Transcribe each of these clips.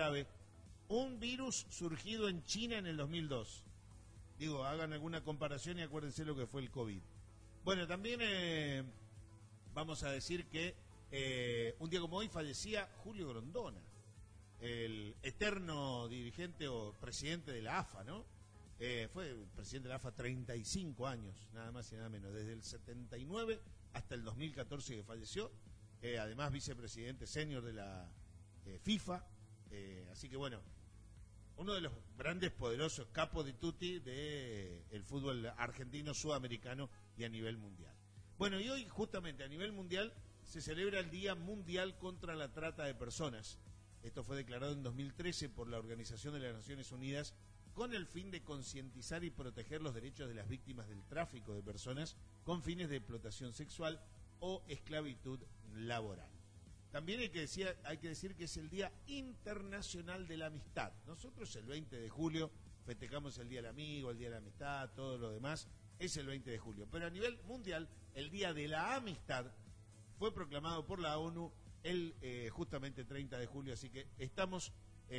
grave, un virus surgido en China en el 2002. Digo, hagan alguna comparación y acuérdense lo que fue el COVID. Bueno, también vamos a decir que un día como hoy fallecía Julio Grondona, el eterno dirigente o presidente de la AFA, ¿no? Fue presidente de la AFA 35 años, nada más y nada menos, desde el 79 hasta el 2014 que falleció, además vicepresidente senior de la FIFA, así que bueno, uno de los grandes poderosos capos de tutti del fútbol argentino, sudamericano y a nivel mundial. Bueno, y hoy justamente a nivel mundial se celebra el Día Mundial contra la Trata de Personas. Esto fue declarado en 2013 por la Organización de las Naciones Unidas con el fin de concientizar y proteger los derechos de las víctimas del tráfico de personas con fines de explotación sexual o esclavitud laboral. También hay que decir que es el Día Internacional de la Amistad. Nosotros el 20 de julio festejamos el Día del Amigo, el Día de la Amistad, todo lo demás es el 20 de julio. Pero a nivel mundial, el Día de la Amistad fue proclamado por la ONU el justamente 30 de julio, así que estamos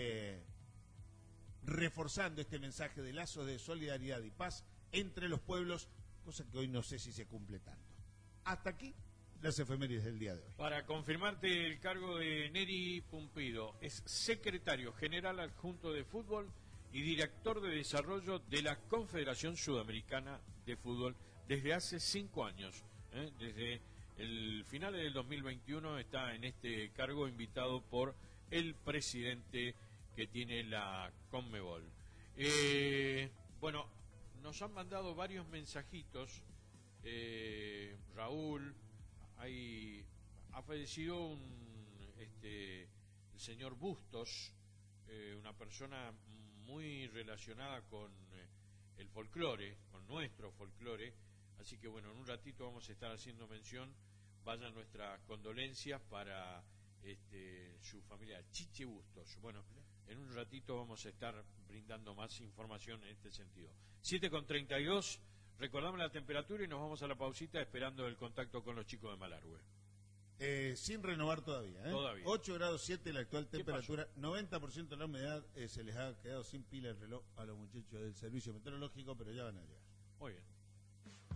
reforzando este mensaje de lazos de solidaridad y paz entre los pueblos, cosa que hoy no sé si se cumple tanto. Hasta aquí las efemérides del día de hoy. Para confirmarte el cargo de Neri Pumpido, es secretario general adjunto de fútbol y director de desarrollo de la Confederación Sudamericana de Fútbol desde hace 5 años, desde el final del 2021 está en este cargo, invitado por el presidente que tiene la Conmebol. Bueno, nos han mandado varios mensajitos. Raúl, ha fallecido el señor Bustos, una persona muy relacionada con el folclore, con nuestro folclore. Así que bueno, en un ratito vamos a estar haciendo mención, vayan nuestras condolencias para su familia, Chiche Bustos. Bueno, en un ratito vamos a estar brindando más información en este sentido. 7:32, recordamos la temperatura y nos vamos a la pausita esperando el contacto con los chicos de Malargüe. Sin renovar todavía, Todavía. 8 grados 7 la actual temperatura, 90% de la humedad, se les ha quedado sin pila el reloj a los muchachos del servicio meteorológico, pero ya van a llegar. Muy bien.